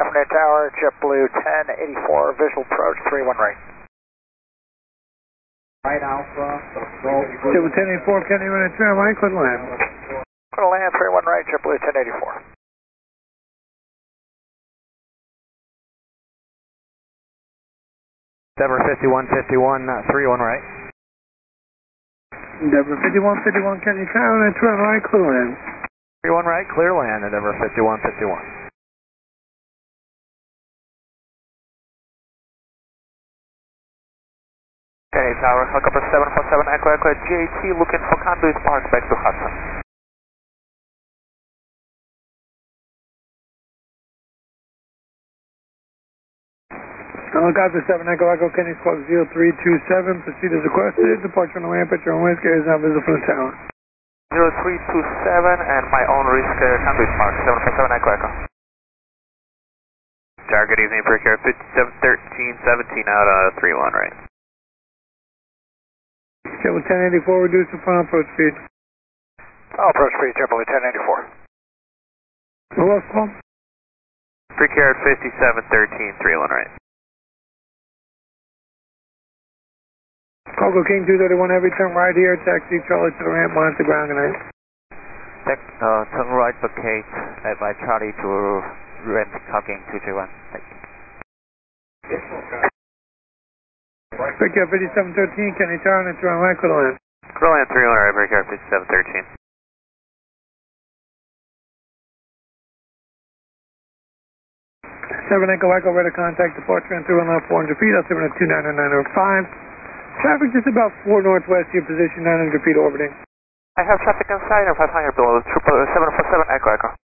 affirmative tower, JetBlue 1084, visual approach, 31 right. Right Alpha, JetBlue 1084, can you run a turn right, clear to land? Clear to land, 31 right, JetBlue 1084. Denver 5151, 31 right. Denver 5151, can you turn right, clear to land? 31 right, clear land at Denver 5151. Okay, tower, helicopter 747 Echo Echo JT looking for conduit park back to Hudson. Helicopter 7 Echo Echo, can you squawk 0327, proceed as requested, departure on the ramp at your own risk, is not visible from the tower. 0327 and my own risk conduit park, 747 Echo Echo. Target evening precare 5713, 17 out of 31 right. JetBlue 1084, reduce the final approach speed. Final approach speed, JetBlue 1084. Who else, Paul? Precare 5713, 31 right. Coco King 231 Heavy, turn right here, taxi Charlie to the ramp, monitor ground, good night. Turn right for Kate by Charlie to ramp King 231. Thank you. Picture 5713, can you turn right, clear to land? Clear land 31 right, Precare 5713. 7 Echo Echo, ready to contact departure and through and left 400 feet, altimeter 29905. Traffic just about 4 northwest, your position 900 feet orbiting. I have traffic inside and 500 below, 747 Echo Echo.